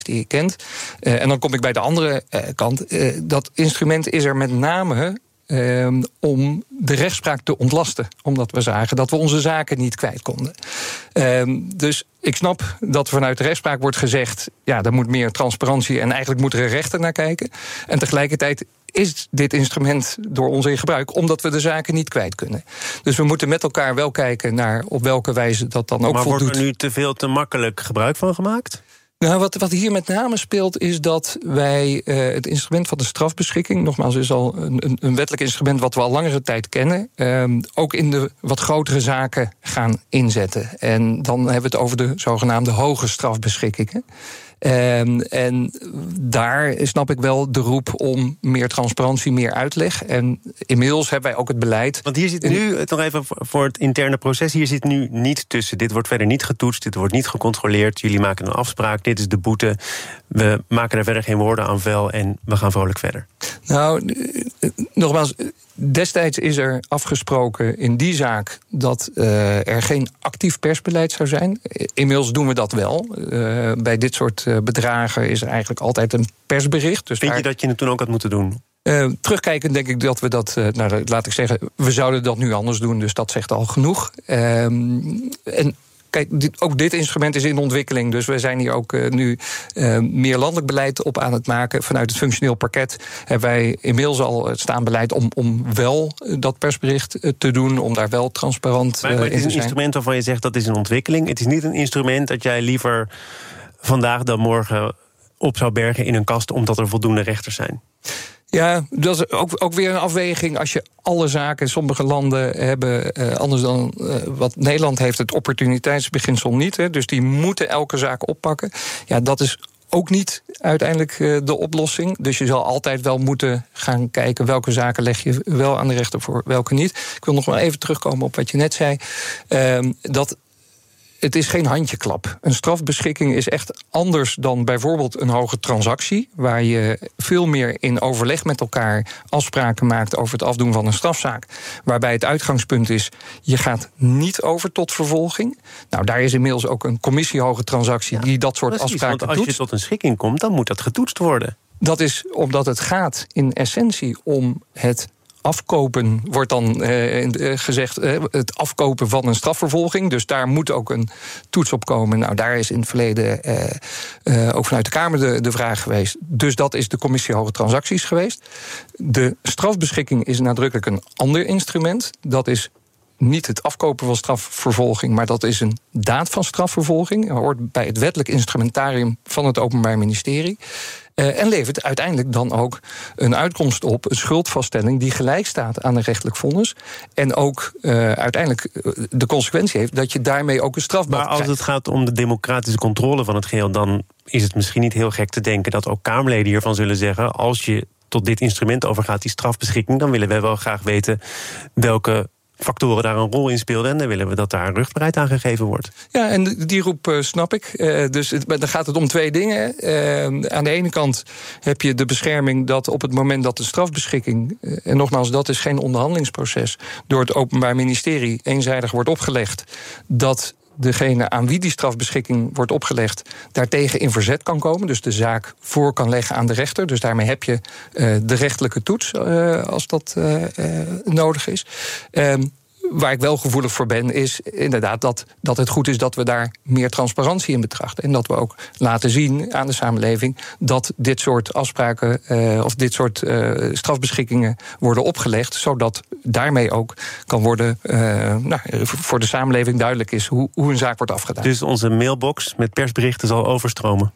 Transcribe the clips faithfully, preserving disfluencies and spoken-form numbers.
die je kent. Uh, en dan kom ik bij de andere uh, kant. Uh, dat instrument is er met name uh, om de rechtspraak te ontlasten. Omdat we zagen dat we onze zaken niet kwijt konden. Uh, dus ik snap dat vanuit de rechtspraak wordt gezegd, ja, er moet meer transparantie en eigenlijk moet er een rechter naar kijken. En tegelijkertijd is dit instrument door ons in gebruik, omdat we de zaken niet kwijt kunnen. Dus we moeten met elkaar wel kijken naar op welke wijze dat dan ook maar voldoet. Maar wordt er nu te veel te makkelijk gebruik van gemaakt? Nou, wat, wat hier met name speelt, is dat wij uh, het instrument van de strafbeschikking, nogmaals, is al een, een wettelijk instrument wat we al langere tijd kennen, uh, ook in de wat grotere zaken gaan inzetten. En dan hebben we het over de zogenaamde hoge strafbeschikkingen. Um, en daar snap ik wel de roep om meer transparantie, meer uitleg. En inmiddels hebben wij ook het beleid. Want hier zit nu, nog even voor het interne proces, hier zit nu niet tussen. Dit wordt verder niet getoetst, dit wordt niet gecontroleerd. Jullie maken een afspraak, dit is de boete. We maken er verder geen woorden aan vuil en we gaan vrolijk verder. Nou, nogmaals, destijds is er afgesproken in die zaak dat uh, er geen actief persbeleid zou zijn. Inmiddels doen we dat wel. Uh, bij dit soort uh, bedragen is er eigenlijk altijd een persbericht. Dus Vind daar, je dat je het toen ook had moeten doen? Uh, terugkijkend denk ik dat we dat, uh, nou, laat ik zeggen, we zouden dat nu anders doen. Dus dat zegt al genoeg. Uh, en Kijk, dit, ook dit instrument is in ontwikkeling. Dus we zijn hier ook uh, nu uh, meer landelijk beleid op aan het maken. Vanuit het functioneel parket hebben wij inmiddels al het staand beleid om, om wel dat persbericht uh, te doen, om daar wel transparant uh, in te zijn. Maar het is een instrument waarvan je zegt dat is een ontwikkeling. Het is niet een instrument dat jij liever vandaag dan morgen op zou bergen in een kast, omdat er voldoende rechters zijn. Ja, dat is ook, ook weer een afweging. Als je alle zaken, sommige landen hebben, uh, anders dan uh, wat Nederland heeft, het opportuniteitsbeginsel niet. Hè, dus die moeten elke zaak oppakken. Ja, dat is ook niet uiteindelijk uh, de oplossing. Dus je zal altijd wel moeten gaan kijken welke zaken leg je wel aan de rechter voor, welke niet. Ik wil nog maar even terugkomen op wat je net zei. Uh, dat Het is geen handjeklap. Een strafbeschikking is echt anders dan bijvoorbeeld een hoge transactie, waar je veel meer in overleg met elkaar afspraken maakt over het afdoen van een strafzaak. Waarbij het uitgangspunt is, je gaat niet over tot vervolging. Nou, daar is inmiddels ook een commissie hoge transactie ja, die dat soort precies, afspraken doet. Want als je tot een schikking komt, dan moet dat getoetst worden. Dat is omdat het gaat in essentie om het afkopen, wordt dan eh, gezegd, eh, het afkopen van een strafvervolging. Dus daar moet ook een toets op komen. Nou, daar is in het verleden eh, eh, ook vanuit de Kamer de, de vraag geweest. Dus dat is de commissie hoge transacties geweest. De strafbeschikking is nadrukkelijk een ander instrument. Dat is niet het afkopen van strafvervolging, maar dat is een daad van strafvervolging. Dat hoort bij het wettelijk instrumentarium van het Openbaar Ministerie. Uh, en levert uiteindelijk dan ook een uitkomst op, een schuldvaststelling die gelijk staat aan een rechtelijk vonnis. En ook uh, uiteindelijk de consequentie heeft dat je daarmee ook een strafbaar krijgt. Maar als het gaat om de democratische controle van het geheel, dan is het misschien niet heel gek te denken dat ook Kamerleden hiervan zullen zeggen, als je tot dit instrument overgaat, die strafbeschikking, dan willen wij wel graag weten welke factoren daar een rol in speelden en dan willen we dat daar rugbaarheid aan gegeven wordt. Ja, en die roep uh, snap ik. Uh, dus het, dan gaat het om twee dingen. Uh, aan de ene kant heb je de bescherming dat op het moment dat de strafbeschikking, uh, en nogmaals, dat is geen onderhandelingsproces, door het Openbaar Ministerie eenzijdig wordt opgelegd, dat degene aan wie die strafbeschikking wordt opgelegd daartegen in verzet kan komen. Dus de zaak voor kan leggen aan de rechter. Dus daarmee heb je uh, de rechtelijke toets uh, als dat uh, uh, nodig is. Um, Waar ik wel gevoelig voor ben, is inderdaad dat, dat het goed is dat we daar meer transparantie in betrachten. En dat we ook laten zien aan de samenleving dat dit soort afspraken uh, of dit soort uh, strafbeschikkingen worden opgelegd, zodat daarmee ook kan worden uh, nou, voor de samenleving duidelijk is hoe, hoe een zaak wordt afgedaan. Dus onze mailbox met persberichten zal overstromen?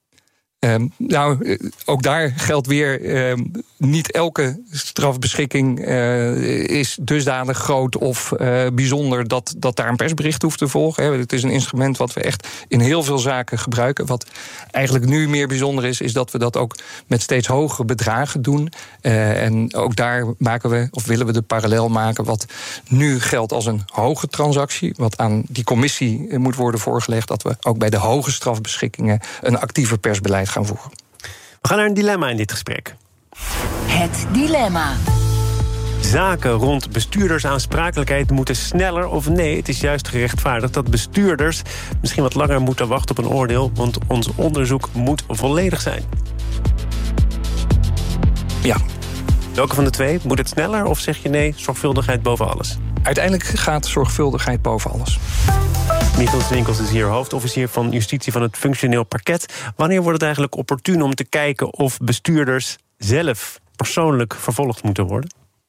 Um, nou, ook daar geldt weer, um, niet elke strafbeschikking uh, is dusdanig groot of uh, bijzonder dat, dat daar een persbericht hoeft te volgen. Het is een instrument wat we echt in heel veel zaken gebruiken. Wat eigenlijk nu meer bijzonder is, is dat we dat ook met steeds hogere bedragen doen. Uh, en ook daar maken we, of willen we de parallel maken, wat nu geldt als een hoge transactie, wat aan die commissie moet worden voorgelegd, dat we ook bij de hoge strafbeschikkingen een actiever persbeleid gaan voeren. We gaan naar een dilemma in dit gesprek. Het dilemma. Zaken rond bestuurdersaansprakelijkheid moeten sneller of nee, het is juist gerechtvaardigd dat bestuurders misschien wat langer moeten wachten op een oordeel, want ons onderzoek moet volledig zijn. Ja. Welke van de twee? Moet het sneller of zeg je nee, zorgvuldigheid boven alles? Uiteindelijk gaat zorgvuldigheid boven alles. Michiel Swinkels is hier hoofdofficier van justitie van het functioneel parket. Wanneer wordt het eigenlijk opportun om te kijken of bestuurders zelf persoonlijk vervolgd moeten worden?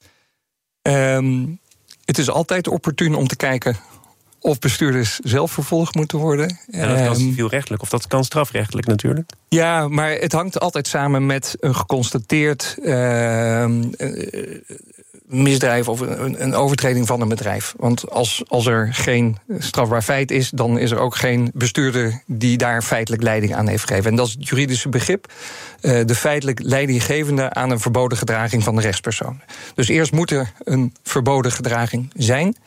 Um, het is altijd opportun om te kijken of bestuurders zelf vervolgd moeten worden. Ja, dat kan civielrechtelijk of dat kan strafrechtelijk natuurlijk. Ja, maar het hangt altijd samen met een geconstateerd uh, uh, misdrijf of een, een overtreding van een bedrijf. Want als, als er geen strafbaar feit is, dan is er ook geen bestuurder die daar feitelijk leiding aan heeft gegeven. En dat is het juridische begrip. Uh, de feitelijk leidinggevende aan een verboden gedraging van de rechtspersoon. Dus eerst moet er een verboden gedraging zijn.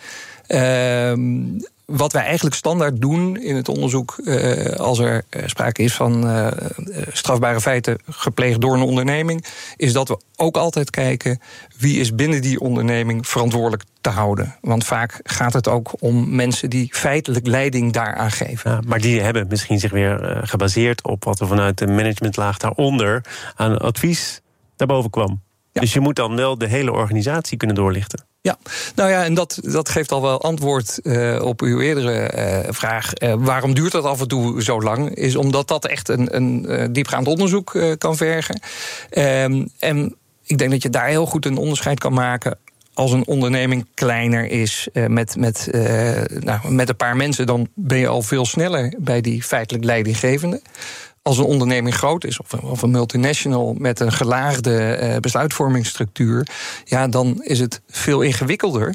Uh, wat wij eigenlijk standaard doen in het onderzoek, uh, als er uh, sprake is van uh, strafbare feiten gepleegd door een onderneming, is dat we ook altijd kijken wie is binnen die onderneming verantwoordelijk te houden. Want vaak gaat het ook om mensen die feitelijk leiding daaraan geven. Ja, maar die hebben misschien zich weer uh, gebaseerd op wat er vanuit de managementlaag daaronder aan advies daarboven kwam. Ja. Dus je moet dan wel de hele organisatie kunnen doorlichten. Ja, nou ja, en dat, dat geeft al wel antwoord uh, op uw eerdere uh, vraag. Uh, waarom duurt dat af en toe zo lang? Is omdat dat echt een, een uh, diepgaand onderzoek uh, kan vergen. Um, en ik denk dat je daar heel goed een onderscheid kan maken. Als een onderneming kleiner is uh, met, met, uh, nou, met een paar mensen, dan ben je al veel sneller bij die feitelijk leidinggevende. Als een onderneming groot is, of een, of een multinational met een gelaagde uh, besluitvormingsstructuur, ja, dan is het veel ingewikkelder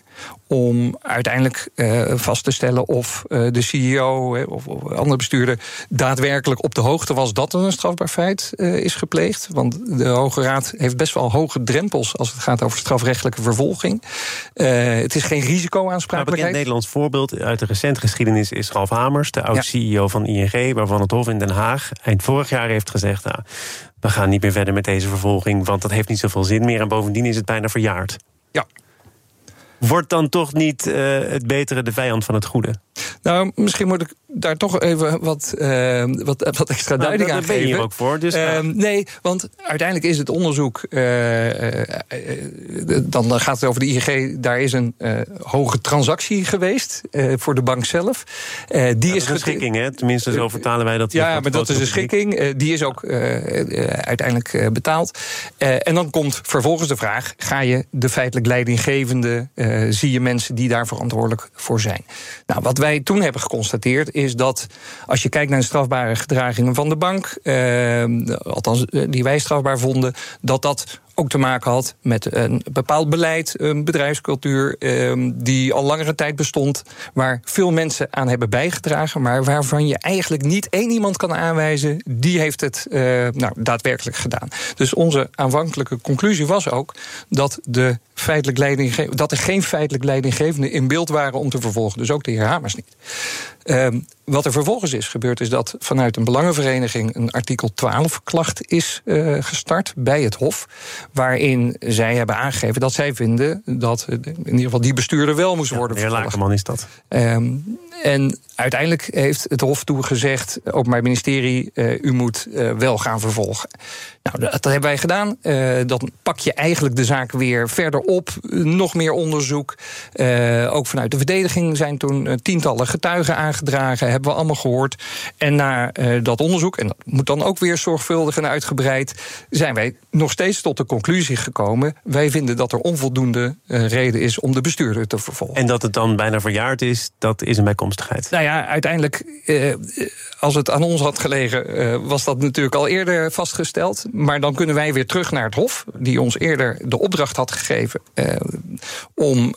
om uiteindelijk uh, vast te stellen of uh, de C E O uh, of, of andere bestuurder daadwerkelijk op de hoogte was dat er een strafbaar feit uh, is gepleegd. Want de Hoge Raad heeft best wel hoge drempels als het gaat over strafrechtelijke vervolging. Uh, het is geen risicoaanspraakelijkheid. Een bekend Nederlands voorbeeld uit de recente geschiedenis is Ralf Hamers, de oud-C E O van I N G, waarvan het Hof in Den Haag eind vorig jaar heeft gezegd, nou, we gaan niet meer verder met deze vervolging, want dat heeft niet zoveel zin meer en bovendien is het bijna verjaard. Ja. Wordt dan toch niet uh, het betere de vijand van het goede? Nou, misschien moet ik daar toch even wat, uh, wat, wat extra duiding nou, aan geven. Daar ben je hier ook voor. Dus uh, nee, want uiteindelijk is het onderzoek, uh, uh, uh, dan gaat het over de I N G, daar is een uh, hoge transactie geweest uh, voor de bank zelf. Uh, die ja, is een schikking, hè? Tenminste, zo vertalen wij dat. Ja, maar dat is een schikking. Uh, die is ook uh, uh, uiteindelijk uh, betaald. Uh, en dan komt vervolgens de vraag, ga je de feitelijk leidinggevende, uh, zie je mensen die daar verantwoordelijk voor zijn? Nou, wat wij toen hebben geconstateerd is dat als je kijkt naar de strafbare gedragingen van de bank, uh, althans die wij strafbaar vonden, dat dat ook te maken had met een bepaald beleid, een bedrijfscultuur uh, die al langere tijd bestond, waar veel mensen aan hebben bijgedragen, maar waarvan je eigenlijk niet één iemand kan aanwijzen, die heeft het uh, nou, daadwerkelijk gedaan. Dus onze aanvankelijke conclusie was ook dat, de feitelijk leidingge- dat er geen feitelijk leidinggevenden in beeld waren om te vervolgen. Dus ook de heer Hamers niet. Um, wat er vervolgens is gebeurd, is dat vanuit een belangenvereniging een artikel twaalf klacht is uh, gestart bij het Hof, waarin zij hebben aangegeven dat zij vinden dat in ieder geval die bestuurder wel moest ja, worden vervolgd. Heer Lakenman is dat. Um, en uiteindelijk heeft het Hof toegezegd, Openbaar Ministerie, uh, u moet uh, wel gaan vervolgen. Nou, dat, dat hebben wij gedaan. Uh, dan pak je eigenlijk de zaak weer verder op. Uh, nog meer onderzoek. Uh, ook vanuit de verdediging zijn toen uh, tientallen getuigen aangedragen. Hebben we allemaal gehoord. En na uh, dat onderzoek, en dat moet dan ook weer zorgvuldig en uitgebreid, zijn wij nog steeds tot de conclusie gekomen, wij vinden dat er onvoldoende uh, reden is om de bestuurder te vervolgen. En dat het dan bijna verjaard is, dat is een bijkomstigheid. Nou ja, uiteindelijk, uh, als het aan ons had gelegen, uh, was dat natuurlijk al eerder vastgesteld. Maar dan kunnen wij weer terug naar het Hof, die ons eerder de opdracht had gegeven uh, om uh,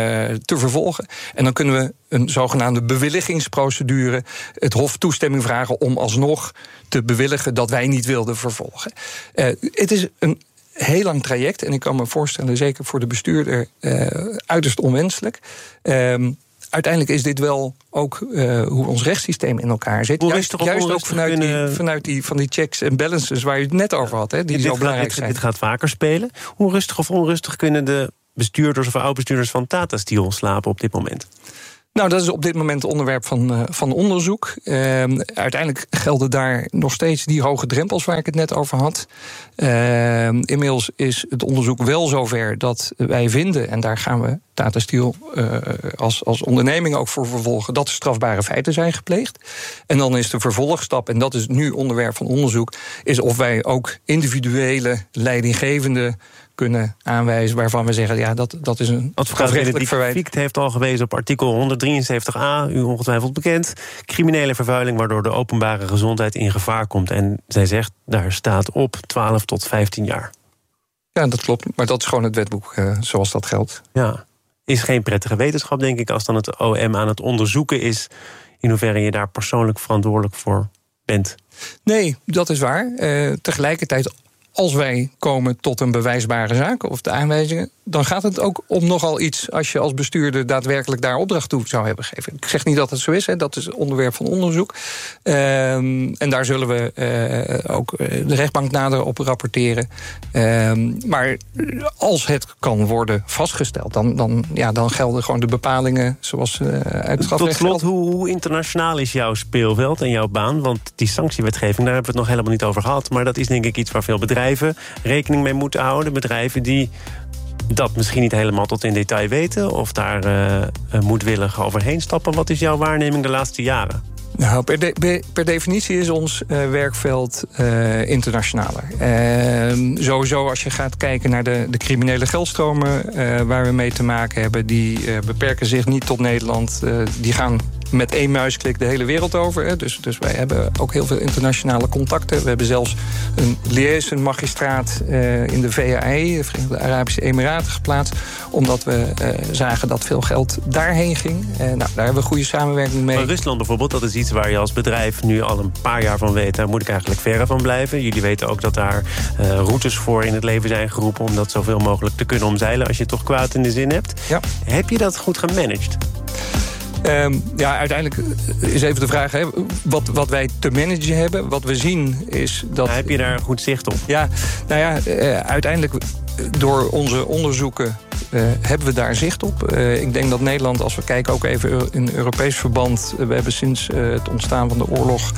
te vervolgen. En dan kunnen we een zogenaamde bewilligingsprocedure het Hof toestemming vragen om alsnog te bewilligen dat wij niet wilden vervolgen. Uh, het is een heel lang traject en ik kan me voorstellen, zeker voor de bestuurder, uh, uiterst onwenselijk. Um, Uiteindelijk is dit wel ook uh, hoe ons rechtssysteem in elkaar zit. Hoe juist juist ook vanuit, kunnen... die, vanuit die, van die checks en balances waar je het net over had. Hè, die ja, zo dit belangrijk gaat, zijn. Dit gaat vaker spelen. Hoe rustig of onrustig kunnen de bestuurders of oud-bestuurders van Tata Steel slapen op dit moment? Nou, dat is op dit moment onderwerp van, uh, van onderzoek. Uh, uiteindelijk gelden daar nog steeds die hoge drempels waar ik het net over had. Uh, inmiddels is het onderzoek wel zover dat wij vinden, en daar gaan we Tata Steel uh, als, als onderneming ook voor vervolgen, dat er strafbare feiten zijn gepleegd. En dan is de vervolgstap, en dat is nu onderwerp van onderzoek, is of wij ook individuele leidinggevende kunnen aanwijzen waarvan we zeggen, ja, dat, dat is een strafrechtelijk verwijt. Fiekt heeft al gewezen op artikel honderddrieënzeventig a, u ongetwijfeld bekend, criminele vervuiling waardoor de openbare gezondheid in gevaar komt. En zij zegt, daar staat op twaalf tot vijftien jaar. Ja, dat klopt, maar dat is gewoon het wetboek uh, zoals dat geldt. Ja, is geen prettige wetenschap, denk ik, als dan het O M aan het onderzoeken is in hoeverre je daar persoonlijk verantwoordelijk voor bent. Nee, dat is waar. Uh, tegelijkertijd, als wij komen tot een bewijsbare zaak of de aanwijzingen, dan gaat het ook om nogal iets als je als bestuurder daadwerkelijk daar opdracht toe zou hebben gegeven. Ik zeg niet dat het zo is, hè, dat is onderwerp van onderzoek. Um, en daar zullen we uh, ook de rechtbank nader op rapporteren. Um, maar als het kan worden vastgesteld, dan, dan, ja, dan gelden gewoon de bepalingen zoals uh, uit het strafrecht. Tot slot, hoe, hoe internationaal is jouw speelveld en jouw baan? Want die sanctiewetgeving, daar hebben we het nog helemaal niet over gehad. Maar dat is denk ik iets waar veel bedrijven rekening mee moeten houden. Bedrijven die dat misschien niet helemaal tot in detail weten of daar uh, moedwillig overheen stappen. Wat is jouw waarneming de laatste jaren? Nou, per, de, per definitie is ons uh, werkveld uh, internationaler. Uh, sowieso als je gaat kijken naar de, de criminele geldstromen uh, waar we mee te maken hebben, die uh, beperken zich niet tot Nederland. Uh, die gaan met één muisklik de hele wereld over. Hè. Dus, dus wij hebben ook heel veel internationale contacten. We hebben zelfs een liaison magistraat uh, in de V A E, de Verenigde Arabische Emiraten, geplaatst, omdat we uh, zagen dat veel geld daarheen ging. Uh, nou, daar hebben we goede samenwerking mee. Maar Rusland bijvoorbeeld, dat is iets waar je als bedrijf nu al een paar jaar van weet. Daar moet ik eigenlijk verre van blijven. Jullie weten ook dat daar uh, routes voor in het leven zijn geroepen om dat zoveel mogelijk te kunnen omzeilen als je toch kwaad in de zin hebt. Ja. Heb je dat goed gemanaged? Um, ja, uiteindelijk is even de vraag, hè, wat, wat wij te managen hebben. Wat we zien is dat... Nou, heb je daar goed zicht op? Ja, nou ja, uh, uiteindelijk door onze onderzoeken Uh, hebben we daar zicht op. Uh, ik denk dat Nederland, als we kijken ook even in Europees verband, uh, we hebben sinds uh, het ontstaan van de oorlog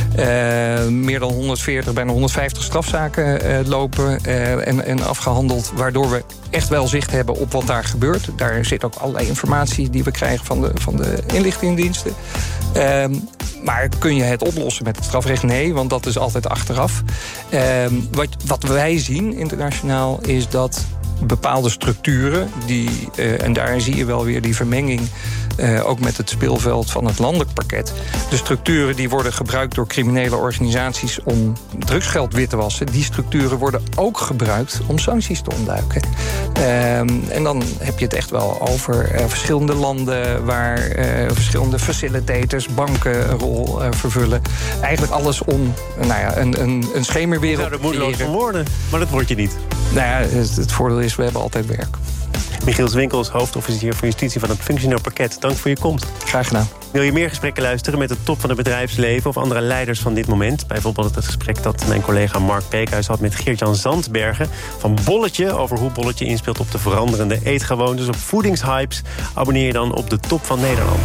uh, meer dan honderdveertig, bijna honderdvijftig strafzaken uh, lopen uh, en, en afgehandeld, waardoor we echt wel zicht hebben op wat daar gebeurt. Daar zit ook allerlei informatie die we krijgen van de, van de inlichtingendiensten. Uh, maar kun je het oplossen met het strafrecht? Nee, want dat is altijd achteraf. Uh, wat, wat wij zien internationaal is dat bepaalde structuren, die, uh, en daar zie je wel weer die vermenging, uh, ook met het speelveld van het landelijk parket. De structuren die worden gebruikt door criminele organisaties om drugsgeld wit te wassen, die structuren worden ook gebruikt om sancties te ontduiken. Uh, en dan heb je het echt wel over uh, verschillende landen waar uh, verschillende facilitators, banken een rol uh, vervullen. Eigenlijk alles om uh, nou ja, een, een, een schemerwereld te creëren. Nou, dat moet van worden, maar dat word je niet. Nou ja, het, het voordeel is, we hebben altijd werk. Michiel Zwinkels, hoofdofficier voor justitie van het functioneel parket. Dank voor je komst. Graag gedaan. Wil je meer gesprekken luisteren met de top van het bedrijfsleven of andere leiders van dit moment? Bijvoorbeeld het gesprek dat mijn collega Mark Beekhuis had met Geert-Jan Zandbergen van Bolletje, over hoe Bolletje inspeelt op de veranderende eetgewoontes, op voedingshypes. Abonneer je dan op de Top van Nederland.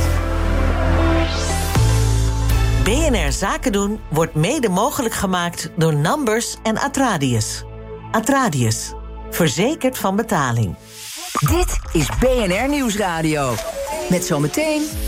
B N R Zaken doen wordt mede mogelijk gemaakt door Numbers en Atradius. Atradius, verzekerd van betaling. Dit is B N R Nieuwsradio. Met zometeen